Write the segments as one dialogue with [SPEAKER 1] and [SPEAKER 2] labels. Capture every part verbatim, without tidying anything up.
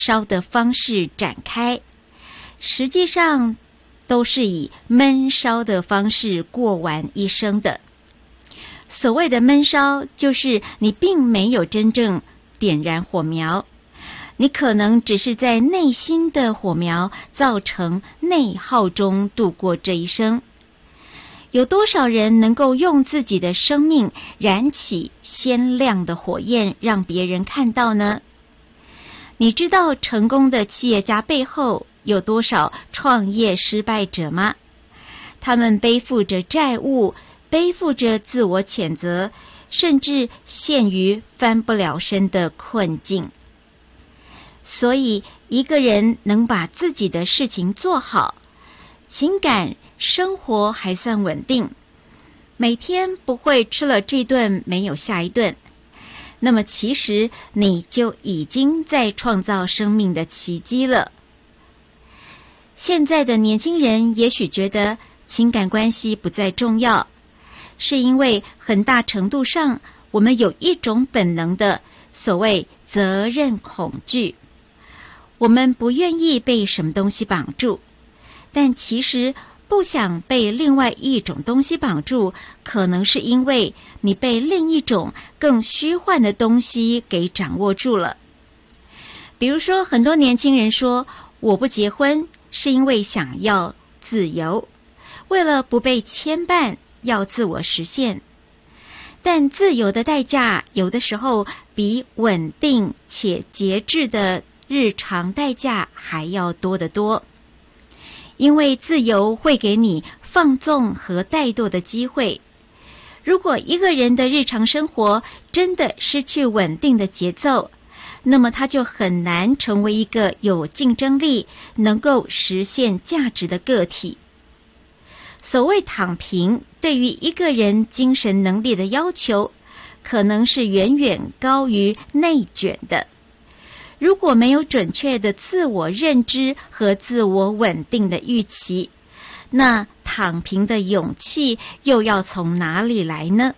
[SPEAKER 1] 烧的方式展开，实际上都是以闷烧的方式过完一生的。所谓的闷烧，就是你并没有真正点燃火苗，你可能只是在内心的火苗造成内耗中度过这一生。有多少人能够用自己的生命燃起鲜亮的火焰，让别人看到呢？你知道成功的企业家背后有多少创业失败者吗？他们背负着债务，背负着自我谴责，甚至陷于翻不了身的困境。所以一个人能把自己的事情做好，情感生活还算稳定，每天不会吃了这顿没有下一顿，那么其实你就已经在创造生命的奇迹了。现在的年轻人也许觉得情感关系不再重要，是因为很大程度上我们有一种本能的所谓责任恐惧，我们不愿意被什么东西绑住，但其实不想被另外一种东西绑住，可能是因为你被另一种更虚幻的东西给掌握住了。比如说，很多年轻人说我不结婚是因为想要自由，为了不被牵绊，要自我实现。但自由的代价有的时候比稳定且节制的日常代价还要多得多。因为自由会给你放纵和怠惰的机会。如果一个人的日常生活真的失去稳定的节奏，那么他就很难成为一个有竞争力、能够实现价值的个体。所谓躺平，对于一个人精神能力的要求，可能是远远高于内卷的。如果没有准确的自我认知和自我稳定的预期，那躺平的勇气又要从哪里来呢？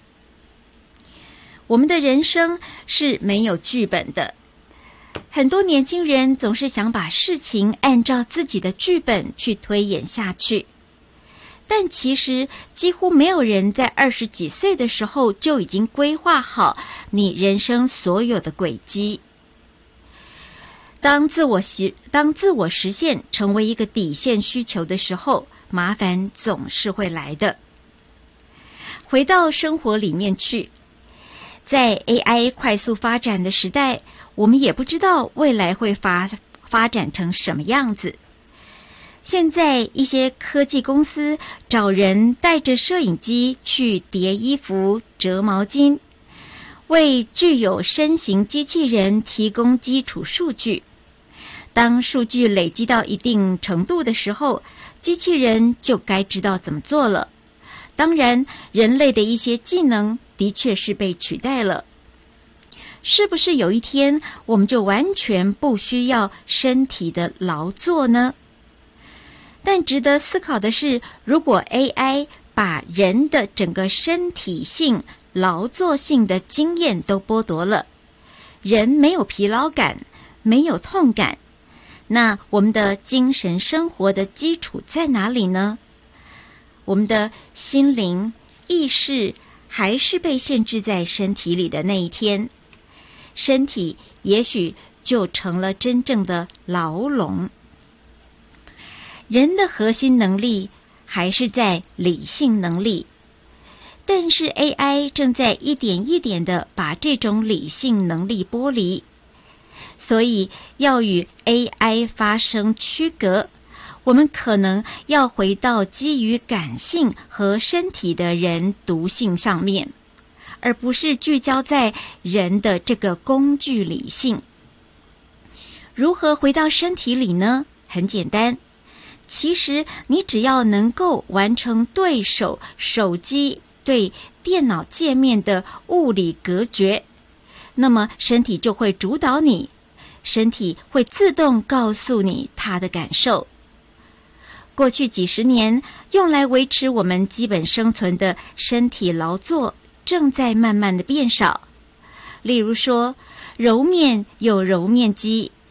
[SPEAKER 1] 我们的人生是没有剧本的，很多年轻人总是想把事情按照自己的剧本去推演下去，但其实几乎没有人在二十几岁的时候就已经规划好你人生所有的轨迹。当自我实当自我实现成为一个底线需求的时候，麻烦总是会来的。回到生活里面去，在 A I 快速发展的时代，我们也不知道未来会发发展成什么样子。现在一些科技公司找人带着摄影机去叠衣服、折毛巾，为具有身形机器人提供基础数据。当数据累积到一定程度的时候，机器人就该知道怎么做了。当然，人类的一些技能的确是被取代了。是不是有一天我们就完全不需要身体的劳作呢？但值得思考的是，如果 A I 把人的整个身体性、劳作性的经验都剥夺了，人没有疲劳感，没有痛感，那我们的精神生活的基础在哪里呢？我们的心灵、意识还是被限制在身体里的那一天，身体也许就成了真正的牢笼。人的核心能力还是在理性能力，但是 A I 正在一点一点地把这种理性能力剥离，所以要与 A I 发生区隔，我们可能要回到基于感性和身体的人独性上面，而不是聚焦在人的这个工具理性。如何回到身体里呢？很简单，其实你只要能够完成对手手机对电脑界面的物理隔绝，那么身体就会主导你，身体会自动告诉你它的感受。过去几十年用来维持我们基本生存的身体劳作正在慢慢的变少。例如说，揉面有揉面机，